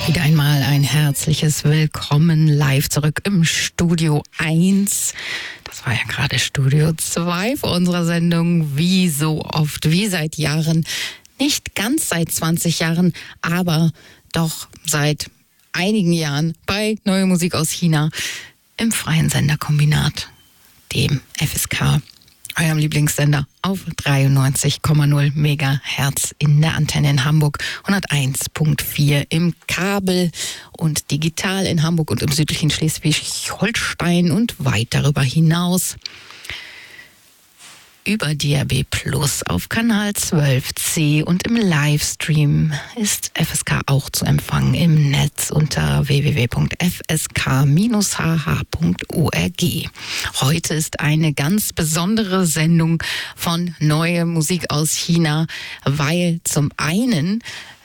Wieder einmal ein herzliches Willkommen live zurück im Studio 1. Das war ja gerade Studio 2 für unsere Sendung, wie so oft, wie seit Jahren. Nicht ganz seit 20 Jahren, aber doch seit einigen Jahren bei Neue Musik aus China im freien Senderkombinat, dem FSK, eurem Lieblingssender auf 93,0 Megahertz in der Antenne in Hamburg, 101,4 im Kabel und digital in Hamburg und im südlichen Schleswig-Holstein und weit darüber hinaus über DAB+ auf Kanal 12C und im Livestream ist FSK auch zu empfangen im Netz unter www.fsk-hh.org. Heute ist eine ganz besondere Sendung von Neue Musik aus China, weil zum einen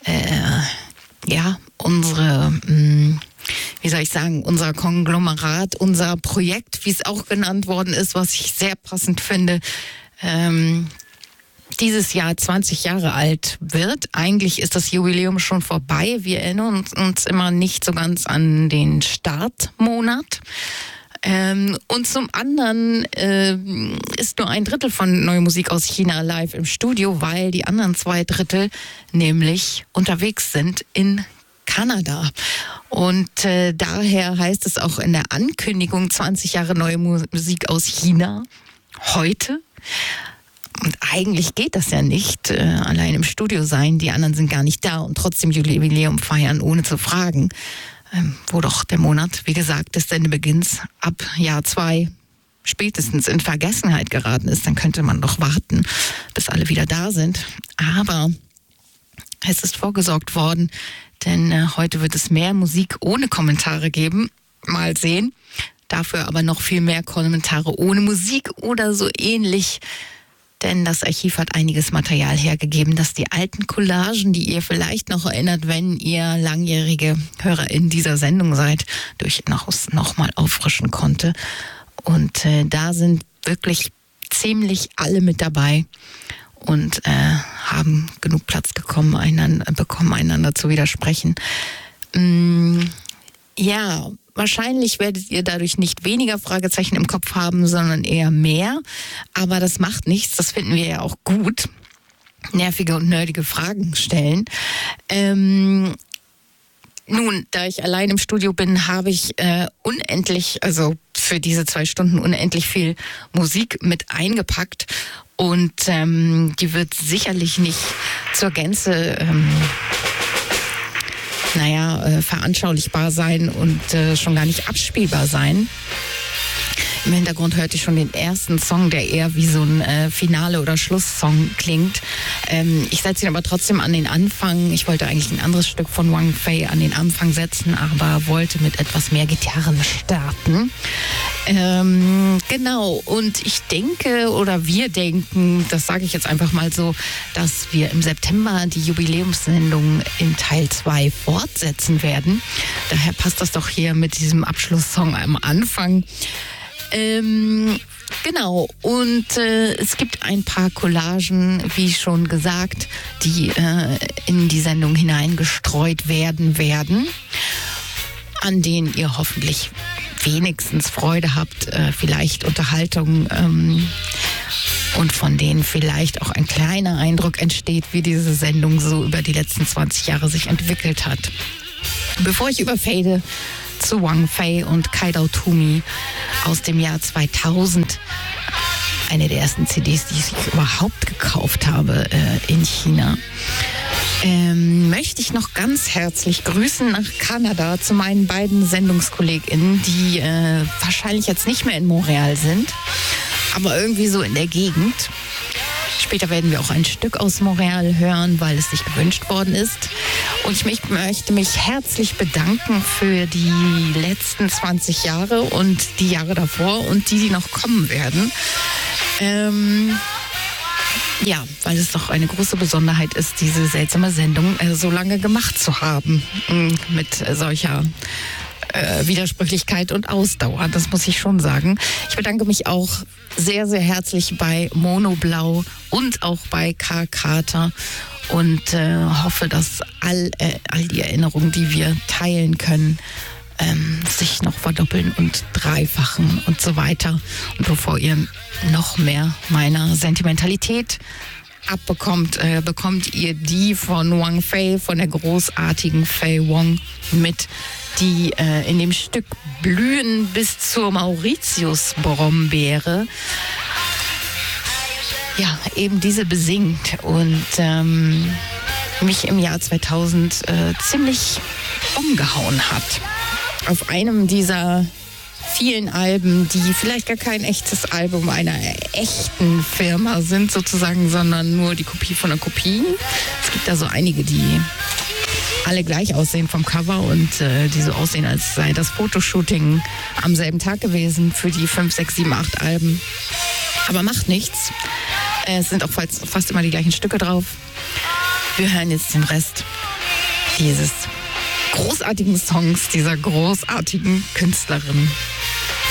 unser Konglomerat, unser Projekt, wie es auch genannt worden ist, was ich sehr passend finde, dieses Jahr 20 Jahre alt wird. Eigentlich ist das Jubiläum schon vorbei. Wir erinnern uns immer nicht so ganz an den Startmonat. Und zum anderen ist nur ein Drittel von Neue Musik aus China live im Studio, weil die anderen 2 Drittel nämlich unterwegs sind in Kanada. Und daher heißt es auch in der Ankündigung 20 Jahre Neue Musik aus China heute. Und eigentlich geht das ja nicht, allein im Studio sein. Die anderen sind gar nicht da und trotzdem Jubiläum feiern, ohne zu fragen. Wo doch der Monat, wie gesagt, des Sendebeginns ab Jahr 2 spätestens in Vergessenheit geraten ist. Dann könnte man doch warten, bis alle wieder da sind. Aber es ist vorgesorgt worden, denn heute wird es mehr Musik ohne Kommentare geben. Mal sehen. Dafür aber noch viel mehr Kommentare ohne Musik oder so ähnlich. Denn das Archiv hat einiges Material hergegeben, dass die alten Collagen, die ihr vielleicht noch erinnert, wenn ihr langjährige HörerInnen dieser Sendung seid, durchaus noch mal auffrischen konnte. Und da sind wirklich ziemlich alle mit dabei und haben genug Platz bekommen, einander zu widersprechen. Ja, wahrscheinlich werdet ihr dadurch nicht weniger Fragezeichen im Kopf haben, sondern eher mehr. Aber das macht nichts, das finden wir ja auch gut. Nervige und nerdige Fragen stellen. Nun, da ich allein im Studio bin, habe ich für diese 2 Stunden unendlich viel Musik mit eingepackt. Und die wird sicherlich nicht zur Gänze veranschaulichbar sein und schon gar nicht abspielbar sein. Im Hintergrund hörte ich schon den ersten Song, der eher wie so ein Finale- oder Schlusssong klingt. Ich setze ihn aber trotzdem an den Anfang. Ich wollte eigentlich ein anderes Stück von Wang Fei an den Anfang setzen, aber wollte mit etwas mehr Gitarren starten. Genau, und ich denke, oder wir denken, das sage ich jetzt einfach mal so, dass wir im September die Jubiläumssendung in Teil 2 fortsetzen werden. Daher passt das doch hier mit diesem Abschlusssong am Anfang. Genau, und es gibt ein paar Collagen, wie schon gesagt, die in die Sendung hineingestreut werden, an denen ihr hoffentlich wenigstens Freude habt, vielleicht Unterhaltung und von denen vielleicht auch ein kleiner Eindruck entsteht, wie diese Sendung so über die letzten 20 Jahre sich entwickelt hat. Bevor ich überfade zu Wang Fei und Kaidao Tumi aus dem Jahr 2000, eine der ersten CDs, die ich überhaupt gekauft habe in China, möchte ich noch ganz herzlich grüßen nach Kanada zu meinen beiden SendungskollegInnen, die wahrscheinlich jetzt nicht mehr in Montreal sind, aber irgendwie so in der Gegend. Später werden wir auch ein Stück aus Montreal hören, weil es sich gewünscht worden ist. Und ich möchte mich herzlich bedanken für die letzten 20 Jahre und die Jahre davor und die noch kommen werden. Ja, weil es doch eine große Besonderheit ist, diese seltsame Sendung so lange gemacht zu haben mit solcher Widersprüchlichkeit und Ausdauer, das muss ich schon sagen. Ich bedanke mich auch sehr, sehr herzlich bei Mono Blau und auch bei K. Carter und hoffe, dass all die Erinnerungen, die wir teilen können, sich noch verdoppeln und dreifachen und so weiter. Und bevor ihr noch mehr meiner Sentimentalität abbekommt, bekommt ihr die von Wang Fei, von der großartigen Fei Wong mit, die in dem Stück Blühen bis zur Mauritius-Brombeere ja, eben diese besingt und mich im Jahr 2000 ziemlich umgehauen hat. Auf einem dieser vielen Alben, die vielleicht gar kein echtes Album einer echten Firma sind sozusagen, sondern nur die Kopie von einer Kopie. Es gibt da so einige, die alle gleich aussehen vom Cover und die so aussehen, als sei das Fotoshooting am selben Tag gewesen für die 5, 6, 7, 8 Alben. Aber macht nichts. Es sind auch fast immer die gleichen Stücke drauf. Wir hören jetzt den Rest dieses großartigen Songs dieser großartigen Künstlerin.